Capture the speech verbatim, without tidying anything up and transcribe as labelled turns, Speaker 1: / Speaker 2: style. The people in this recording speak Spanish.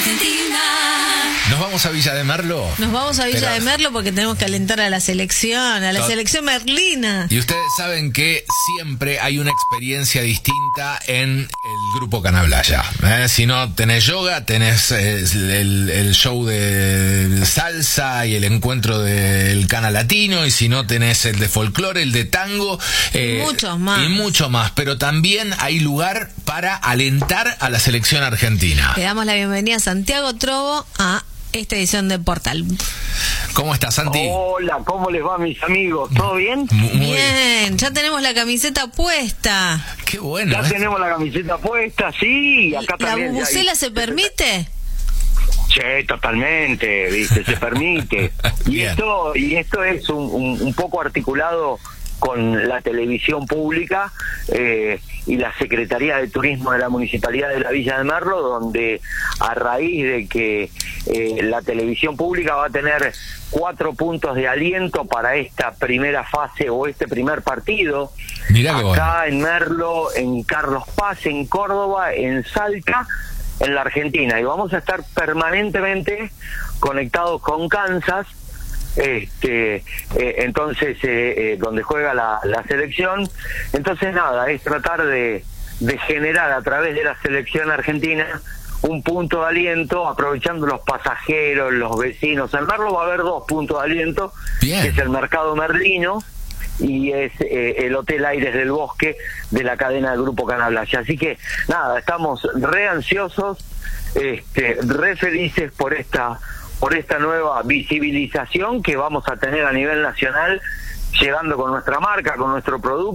Speaker 1: Argentina.
Speaker 2: ¿Nos vamos a Villa de Merlo?
Speaker 3: Nos vamos a Villa
Speaker 2: Pero...
Speaker 3: de Merlo porque tenemos que alentar a la selección, a la
Speaker 2: Tot...
Speaker 3: selección merlina.
Speaker 2: Y ustedes saben que siempre hay una experiencia distinta en el Grupo Canablaya. ¿eh? Si no tenés yoga, tenés eh, el, el show de salsa y el encuentro del Cana Latino, y si no tenés el de folclore, el de tango. Eh,
Speaker 3: y muchos más.
Speaker 2: Y mucho más. Pero también hay lugar para alentar a la selección argentina.
Speaker 3: Le damos la bienvenida a Santiago Trovo a esta edición de Portal.
Speaker 2: ¿Cómo estás, Santi?
Speaker 4: Hola, ¿cómo les va, mis amigos? ¿Todo bien?
Speaker 2: Muy
Speaker 3: bien, ya tenemos la camiseta puesta.
Speaker 2: Qué bueno.
Speaker 4: Ya
Speaker 2: ¿eh?
Speaker 4: tenemos la camiseta puesta, sí. Acá
Speaker 3: ¿La
Speaker 4: también.
Speaker 3: bubucela se permite?
Speaker 4: Sí, totalmente, viste, se permite. Y
Speaker 2: Bien.
Speaker 4: esto, y esto es un, un, un poco articulado con la televisión pública eh, y la Secretaría de Turismo de la Municipalidad de la Villa de Merlo, donde a raíz de que eh, la televisión pública va a tener cuatro puntos de aliento para esta primera fase o este primer partido,
Speaker 2: Mirá qué
Speaker 4: acá
Speaker 2: bueno.
Speaker 4: en Merlo, en Carlos Paz, en Córdoba, en Salta, en la Argentina, y vamos a estar permanentemente conectados con Kansas. Este, eh, entonces eh, eh, donde juega la, la selección. Entonces nada, es tratar de, de generar a través de la selección argentina un punto de aliento, aprovechando los pasajeros, los vecinos. En Merlo va a haber dos puntos de aliento.
Speaker 2: Bien.
Speaker 4: Que es el Mercado Merlino y es eh, el Hotel Aires del Bosque de la cadena del Grupo Canablaya. Así que nada, estamos re ansiosos, este, re felices por esta por esta nueva visibilización que vamos a tener a nivel nacional, llegando con nuestra marca, con nuestro producto.